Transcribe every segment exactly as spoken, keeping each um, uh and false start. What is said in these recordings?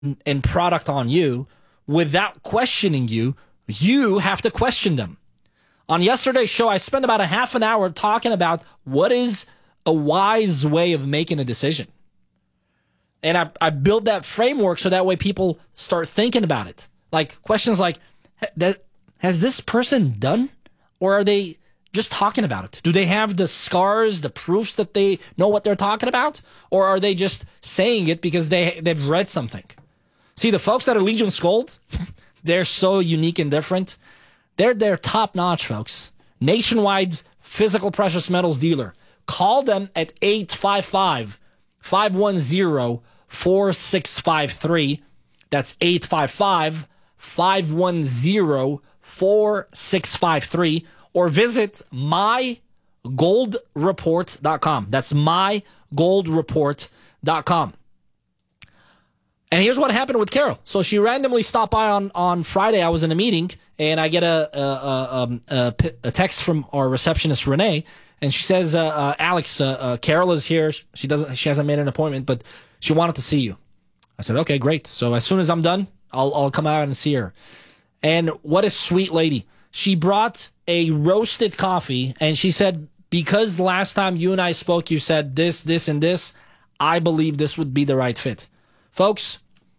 and product on you without questioning you. You have to question them. On yesterday's show, I spent about a half an hour talking about what is a wise way of making a decision. And I, I build that framework so that way people start thinking about it. Like questions like, has this person done? Or are they just talking about it? Do they have the scars, the proofs that they know what they're talking about? Or are they just saying it because they, they've read something? See, the folks at Allegiance Gold, they're so unique and different. They're, they're top-notch, folks. Nationwide's physical precious metals dealer. Call them at eight five five, five one zero, four six five three. That's eight five five, five one zero, four six five three. Or visit my gold report dot com. That's my gold report dot com. And here's what happened with Carol. So she randomly stopped by on, on Friday. I was in a meeting, and I get a a, a, a, a text from our receptionist, Renee, and she says, uh, uh, Alex, uh, uh, Carol is here. She doesn't. She hasn't made an appointment, but she wanted to see you. I said, okay, great. So as soon as I'm done, I'll I'll come out and see her. And what a sweet lady. She brought a roasted coffee, and she said, because last time you and I spoke, you said this, this, and this, I believe this would be the right fit. Folks,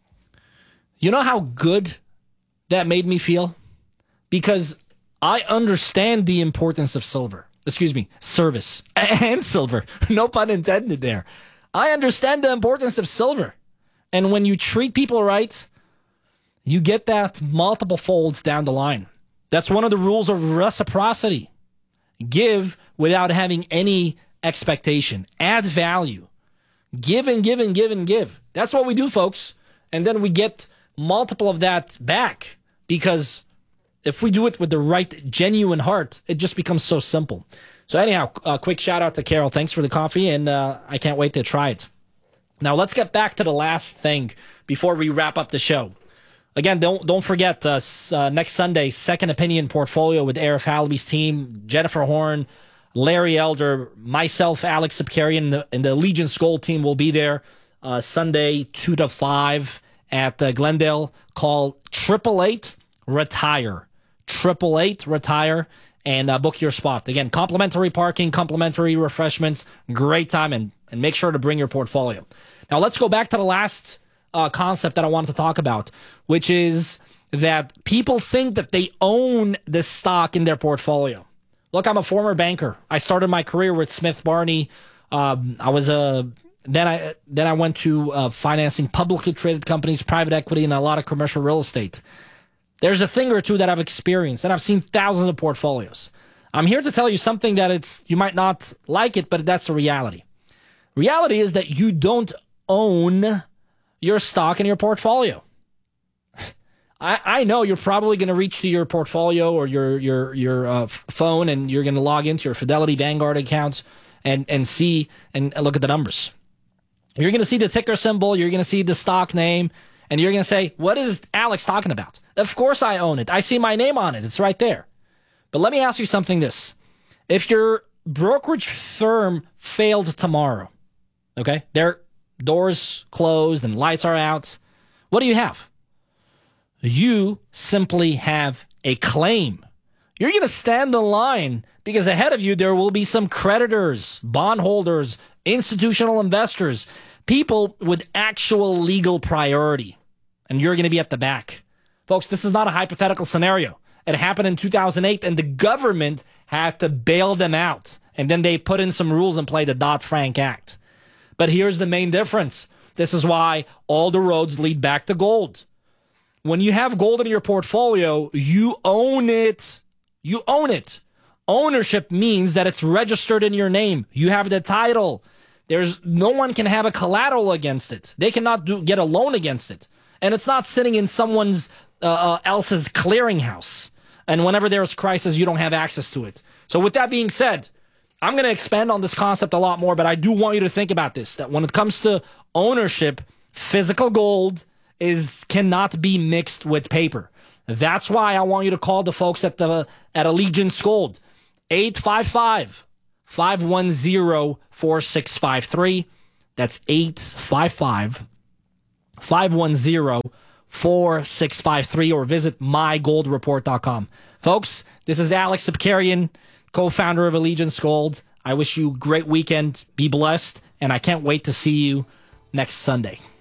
you know how good that made me feel? Because I understand the importance of silver. Excuse me, service and silver. No pun intended there. I understand the importance of silver. And when you treat people right, you get that multiple folds down the line. That's one of the rules of reciprocity. Give without having any expectation. Add value. Give and give and give and give. That's what we do, folks. And then we get multiple of that back, because if we do it with the right, genuine heart, it just becomes so simple. So anyhow, a quick shout out to Carol. Thanks for the coffee, and uh, I can't wait to try it. Now let's get back to the last thing before we wrap up the show. Again, don't don't forget, uh, uh, next Sunday, Second Opinion Portfolio with Arif Halaby's team, Jennifer Horn, Larry Elder, myself, Alex Sapkarian, and the, and the Allegiance Gold team will be there uh, Sunday, two to five at uh, Glendale. Call triple eight retire. triple eight retire and uh, book your spot. Again, complimentary parking, complimentary refreshments, great time, and, and make sure to bring your portfolio. Now let's go back to the last uh, concept that I wanted to talk about, which is that people think that they own this stock in their portfolio. Look, I'm a former banker. I started my career with Smith Barney. Um, I was a then I then I went to uh, financing publicly traded companies, private equity, and a lot of commercial real estate. There's a thing or two that I've experienced, and I've seen thousands of portfolios. I'm here to tell you something that it's you might not like it, but that's a reality. Reality is that you don't own your stock in your portfolio. I, I know you're probably going to reach to your portfolio or your your your uh, phone, and you're going to log into your Fidelity Vanguard account and and see and look at the numbers. You're going to see the ticker symbol. You're going to see the stock name, and you're going to say, "What is Alex talking about?" Of course, I own it. I see my name on it. It's right there. But let me ask you something. This: if your brokerage firm failed tomorrow, okay, their doors closed and lights are out, what do you have? You simply have a claim. You're going to stand in line because ahead of you there will be some creditors, bondholders, institutional investors, people with actual legal priority. And you're going to be at the back. Folks, this is not a hypothetical scenario. It happened in two thousand eight, and the government had to bail them out. And then they put in some rules and play the Dodd-Frank Act. But here's the main difference. This is why all the roads lead back to gold. When you have gold in your portfolio, you own it. You own it. Ownership means that it's registered in your name. You have the title. There's no one can have a collateral against it. They cannot do, get a loan against it. And it's not sitting in someone's uh, uh, else's clearinghouse. And whenever there's crisis, you don't have access to it. So with that being said, I'm going to expand on this concept a lot more, but I do want you to think about this, that when it comes to ownership, physical gold is cannot be mixed with paper. That's why I want you to call the folks at the at Allegiance Gold, eight five five, five one zero, four six five three. That's eight five five, five one zero, four six five three or visit my gold report dot com. Folks, this is Alex Sipkarian, co-founder of Allegiance Gold. I wish you a great weekend. Be blessed, and I can't wait to see you next Sunday.